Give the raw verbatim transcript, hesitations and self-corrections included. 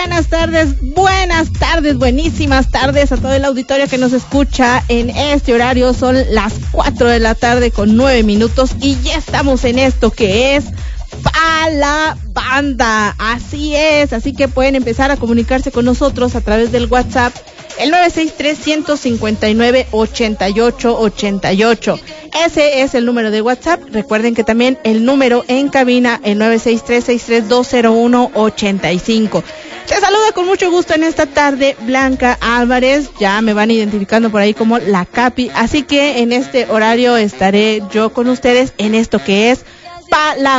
buenas tardes, buenas tardes, buenísimas tardes a todo el auditorio que nos escucha en este horario. Son las cuatro de la tarde con nueve minutos y ya estamos en esto que es Pa' la Banda. Así es, así que pueden empezar a comunicarse con nosotros a través del WhatsApp, el nueve seis tres, uno cinco nueve, ocho ocho ocho ocho. Ese es el número de WhatsApp. Recuerden que también el número en cabina, el nueve seis tres, seis tres dos cero uno ocho cinco. Te saluda con mucho gusto en esta tarde Blanca Álvarez. Ya me van identificando por ahí como la Capi. Así que en este horario estaré yo con ustedes en esto que es Pa' la